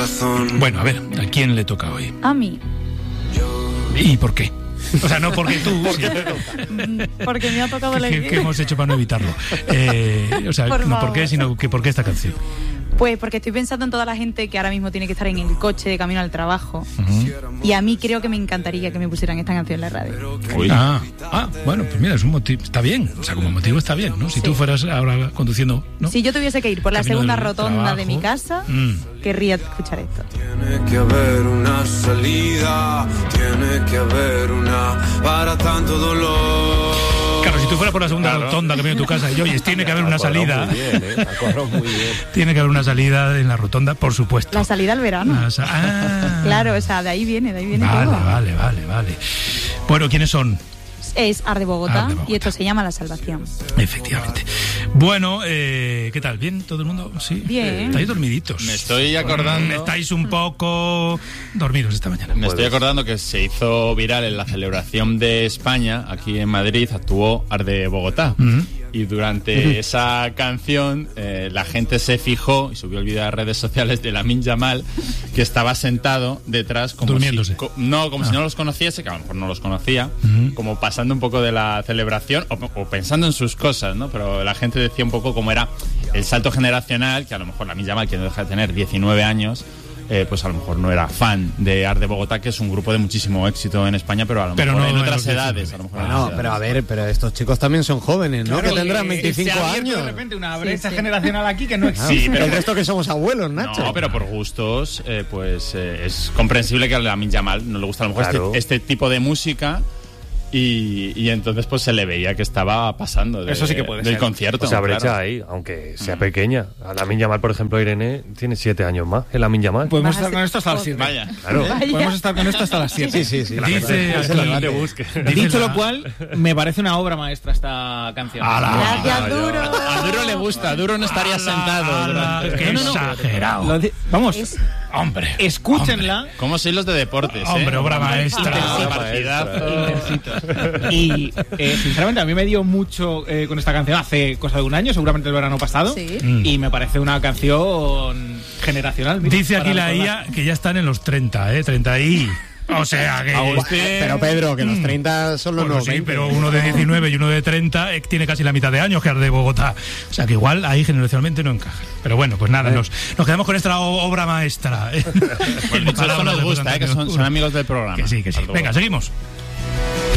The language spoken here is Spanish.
corazón. Bueno, a ver, ¿a quién le toca hoy? A mí. ¿Y por qué? O sea, no porque tú... Porque me ha tocado elegir. ¿Qué hemos hecho para no evitarlo? O sea, no por qué, sino que por qué esta canción. Pues porque estoy pensando en toda la gente que ahora mismo tiene que estar en el coche de camino al trabajo. Y a mí creo que me encantaría que me pusieran esta canción en la radio. Bueno, pues mira, es un motivo, está bien. O sea, como motivo está bien, ¿no? Si tú fueras ahora conduciendo, ¿no? Si yo tuviese que ir por la Camino segunda del rotonda trabajo. de mi casa, querría escuchar esto. Tiene que haber una salida, tiene que haber una para tanto dolor. Claro, si tú fueras por la segunda rotonda que viene de tu casa y oyes, tiene que haber una salida. Muy bien. Tiene que haber una salida en la rotonda, por supuesto. La salida al verano. Claro, o sea, de ahí viene todo. Vale. Bueno, ¿quiénes son? Es Ar de Bogotá, Ar de Bogotá. y esto se llama La Salvación. Efectivamente. Bueno, ¿qué tal? ¿Bien todo el mundo? Sí. Bien. ¿Estáis dormiditos? Me estoy acordando. Estáis un poco dormidos esta mañana. Me estoy acordando que se hizo viral en la celebración de España, aquí en Madrid, actuó Ar de Bogotá. Y durante esa canción la gente se fijó y subió el vídeo a las redes sociales de Lamine Yamal, que estaba sentado detrás como durmiéndose. si no los conociese, que a lo mejor no los conocía, como pasando un poco de la celebración o pensando en sus cosas, ¿no? Pero la gente decía un poco cómo era el salto generacional, que a lo mejor Lamine Yamal, que no deja de tener 19 años, pues a lo mejor no era fan de Ar de Bogotá, que es un grupo de muchísimo éxito en España, pero a lo mejor en otras edades. Pero a ver, pero estos chicos también son jóvenes, ¿no? Claro, que tendrán 25 se ha abierto años. De repente una brecha generacional aquí que no existe. Sí, pero el resto que somos abuelos, Nacho. No, pero por gustos, es comprensible que a Lamine Yamal no le gusta a lo mejor este tipo de música. Y entonces pues se le veía que estaba pasando Eso sí que puede del ser. concierto. O sea, brecha claro. ahí, aunque sea pequeña. A Lamine Yamal, por ejemplo, Irene tiene 7 años más. El Lamine Yamal. Podemos estar con esto hasta las 7. Vaya. Claro. Podemos estar con esto hasta las 7. Sí. Dice aquí, Dicho lo cual, me parece una obra maestra esta canción. Gracias, Duro. A Duro le gusta, Duro no estaría sentado. ¡Qué exagerado! Vamos, Hombre, escúchenla. ¿Cómo sois los de deportes? Hombre, obra maestra. Partidazo. Y sinceramente a mí me dio mucho con esta canción hace cosa de un año, seguramente el verano pasado. Sí. Y me parece una canción generacional. Mira, Dice aquí para la recordar. IA que ya están en los 30, 30 y... O sea que... Pero Pedro, que los 30 son los Bueno, nuevos sí, 20. pero uno de 19 y uno de 30 tiene casi la mitad de años que Ar de Bogotá. O sea que igual ahí generacionalmente no encaja. Pero bueno, pues nada, nos quedamos con esta obra maestra. Bueno, mucho nos gusta, que son amigos del programa. Que sí. Venga, seguimos.